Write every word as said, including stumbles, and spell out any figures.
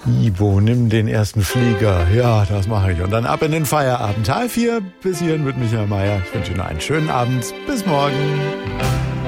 Ivo, nimm den ersten Flieger. Ja, das mache ich. Und dann ab in den Feierabend. Halb vier bis hierhin mit Michael Mayer. Ich wünsche Ihnen einen schönen Abend. Bis morgen.